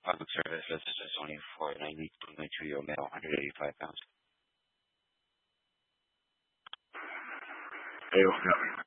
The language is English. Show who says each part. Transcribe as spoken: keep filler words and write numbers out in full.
Speaker 1: Public service, this is only for ninety-two, ninety-two-year-old male, one hundred eighty-five pounds.
Speaker 2: Hey, what's up?